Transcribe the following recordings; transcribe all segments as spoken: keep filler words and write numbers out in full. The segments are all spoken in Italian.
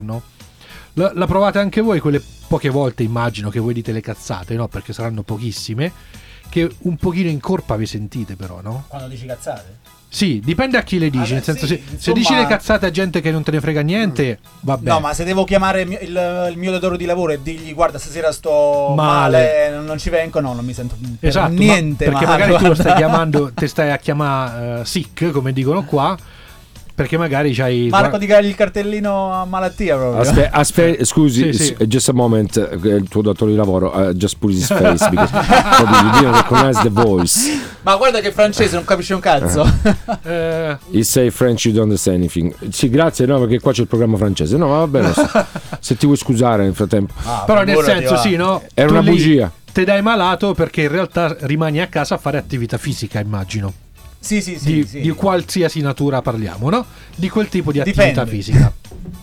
no? La, la provate anche voi quelle poche volte, immagino che voi dite le cazzate, no? Perché saranno pochissime, che un pochino in corpa vi sentite però, no? Quando dici cazzate? Sì, dipende a chi le dici, Ah, nel senso sì, se, insomma... se dici le cazzate a gente che non te ne frega niente, va bene. No, ma se devo chiamare il, il, il mio datore di lavoro e dirgli guarda stasera sto male, male non ci vengo, no, non mi sento per esatto, niente ma perché male. magari tu lo stai chiamando, te stai a chiamare uh, sick, come dicono qua, perché magari c'hai Marco di il cartellino a malattia proprio. Aspe- aspe- scusi, sì, sì. just a moment, uh, il tuo datore di lavoro, uh, just put his face because probably you didn't recognize the voice. Ma guarda che è francese, non capisce un cazzo. eh. You say French, you don't understand anything. Sì, grazie, no, perché qua c'è il programma francese. No, va bene, se ti vuoi scusare nel frattempo. Ah, però nel senso, sì, no? Era Tu una lì bugia. Te dai malato perché in realtà rimani a casa a fare attività fisica, immagino. Sì, sì, sì di, sì. di qualsiasi natura parliamo, no? Di quel tipo di attività Dipende. fisica.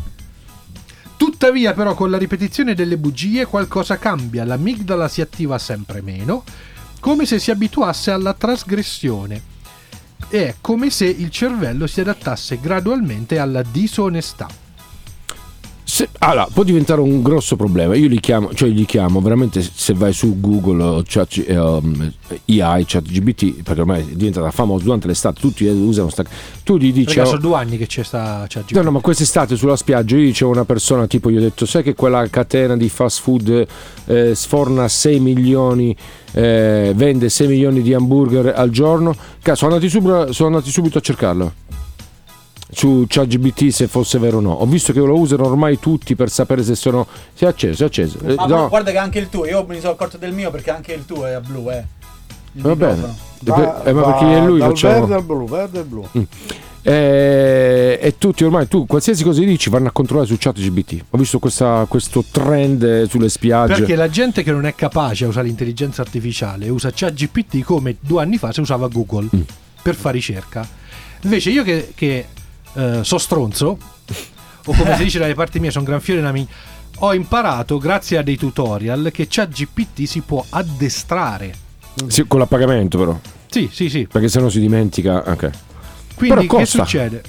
Tuttavia, però, con la ripetizione delle bugie qualcosa cambia. L'amigdala si attiva sempre meno, come se si abituasse alla trasgressione. È come se il cervello si adattasse gradualmente alla disonestà. Se, allora, può diventare un grosso problema. Io li chiamo, cioè li chiamo veramente, se vai su Google o chat, um, A I, ChatGPT, perché ormai è diventata famosa durante l'estate, tutti usano sta. Tu gli dici. Perché sono due anni che c'è sta ChatGPT. No, no, ma quest'estate sulla spiaggia io dicevo una persona, tipo, gli ho detto, sai che quella catena di fast food eh, sforna sei milioni, eh, vende sei milioni di hamburger al giorno? Cazzo, sono andati subito, sono andati subito a cercarlo su ChatGPT se fosse vero o no. Ho visto che lo usano ormai tutti per sapere se sono. Si è acceso, si è acceso. Ma no. guarda che anche il tuo, io mi sono accorto del mio perché anche il tuo è a blu, eh. Il Va bene. microfono. Va, eh, ma va perché lui dal facciamo... verde al blu, verde al blu. Mm. Eh, e tutti ormai, tu qualsiasi cosa gli dici vanno a controllare su ChatGPT. Ho visto questa, questo trend sulle spiagge. Perché la gente che non è capace a usare l'intelligenza artificiale usa ChatGPT come due anni fa si usava Google mm. per fare ricerca. Invece io che, che uh, so stronzo, o come si dice dalle parti mie, sono granfiore nami, ho imparato grazie a dei tutorial che ChatGPT si può addestrare. Sì, con l'appagamento però. Sì, sì, sì. Perché se no si dimentica. Ok. Quindi che succede?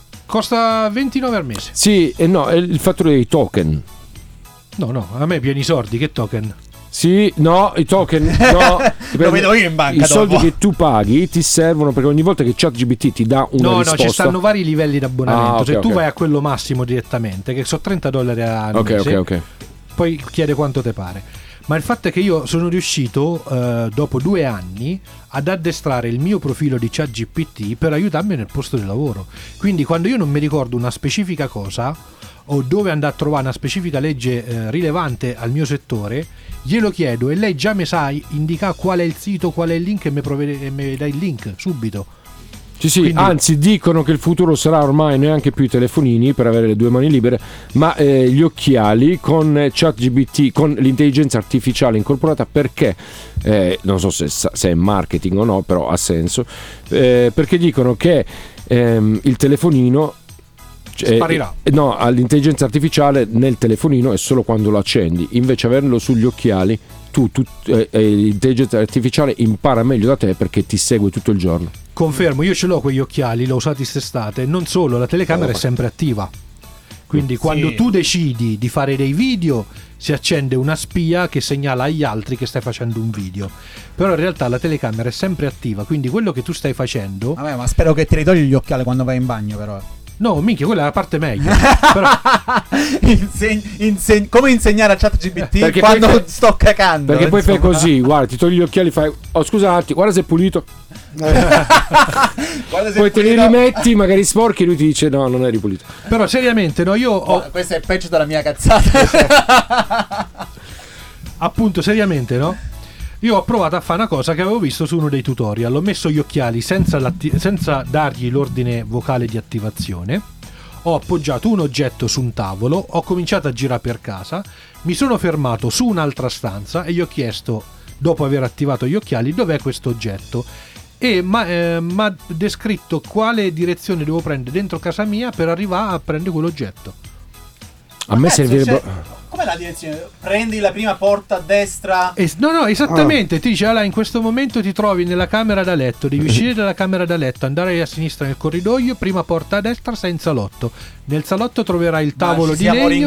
Costa ventinove al mese. Sì, e no, è il fattore dei token. No, no, a me pieni soldi, che token? Sì, no, i token no, lo vedo io in banca. I soldi dopo. che tu paghi ti servono perché ogni volta che ChatGPT ti dà una no, risposta. No, ci stanno vari livelli di abbonamento. Ah, okay, Se tu okay. vai a quello massimo direttamente, che sono trenta dollari al Ok, mese, ok, ok. poi chiede quanto te pare. Ma il fatto è che io sono riuscito, eh, dopo due anni, ad addestrare il mio profilo di ChatGPT per aiutarmi nel posto di lavoro. Quindi quando io non mi ricordo una specifica cosa o dove andare a trovare una specifica legge eh, rilevante al mio settore, glielo chiedo e lei già mi sa indicare qual è il sito, qual è il link e mi, provvede, e mi dà il link subito. Sì, sì, Quindi... anzi dicono che il futuro sarà ormai neanche più i telefonini per avere le due mani libere, ma eh, gli occhiali con ChatGPT, con l'intelligenza artificiale incorporata, perché eh, non so se, se è marketing o no, però ha senso, eh, perché dicono che ehm, il telefonino sparirà. Eh, no, all'intelligenza artificiale nel telefonino è solo quando lo accendi, invece averlo sugli occhiali tu, tu eh, l'intelligenza artificiale impara meglio da te perché ti segue tutto il giorno. Confermo, io ce l'ho quegli occhiali, l'ho usati quest'estate, non solo, la telecamera oh, è sempre attiva. Quindi sì. Quando tu decidi di fare dei video si accende una spia che segnala agli altri che stai facendo un video. Però in realtà la telecamera è sempre attiva, quindi quello che tu stai facendo... Vabbè, ma spero che ti ritogli gli occhiali quando vai in bagno però. No, minchia, quella è la parte meglio. Però... Inseg- inseg- come insegnare a ChatGPT perché quando poi, sto cacando. Perché insomma. poi fai così, guarda, ti togli gli occhiali, fai oh scusate, guarda se è pulito. se poi te li rimetti, magari sporchi, e lui ti dice no, non è ripulito. Però seriamente, no, io ho... oh, questa è peggio della mia cazzata. Appunto, seriamente, no? Io ho provato a fare una cosa che avevo visto su uno dei tutorial. Ho messo gli occhiali senza, senza dargli l'ordine vocale di attivazione. Ho appoggiato un oggetto su un tavolo, ho cominciato a girare per casa, mi sono fermato su un'altra stanza e gli ho chiesto, dopo aver attivato gli occhiali, dov'è questo oggetto. E mi eh, ha descritto quale direzione devo prendere dentro casa mia per arrivare a prendere quell'oggetto. A me servirebbe... Cioè, Com'è la direzione? Prendi la prima porta a destra. Es- no, no, esattamente. Ah. Ti dice, allora, in questo momento ti trovi nella camera da letto. Devi uscire dalla camera da letto, andare a sinistra nel corridoio, prima porta a destra, sei in salotto. Nel salotto troverai il tavolo di legno.